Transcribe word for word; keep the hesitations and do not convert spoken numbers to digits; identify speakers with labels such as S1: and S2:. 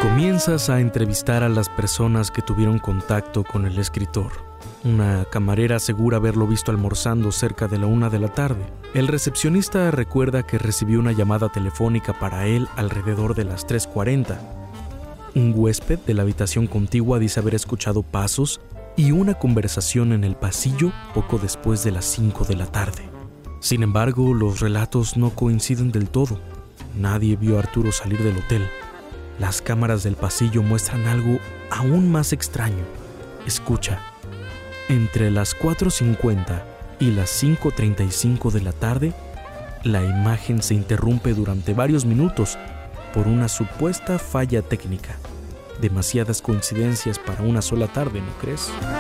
S1: Comienzas a entrevistar a las personas que tuvieron contacto con el escritor. Una camarera asegura haberlo visto almorzando cerca de la una de la tarde. El recepcionista recuerda que recibió una llamada telefónica para él alrededor de las tres cuarenta. Un huésped de la habitación contigua dice haber escuchado pasos y una conversación en el pasillo poco después de las cinco de la tarde. Sin embargo, los relatos no coinciden del todo. Nadie vio a Arturo salir del hotel. Las cámaras del pasillo muestran algo aún más extraño. Escucha. Entre las cuatro cincuenta y las cinco treinta y cinco de la tarde, la imagen se interrumpe durante varios minutos por una supuesta falla técnica. Demasiadas coincidencias para una sola tarde, ¿no crees?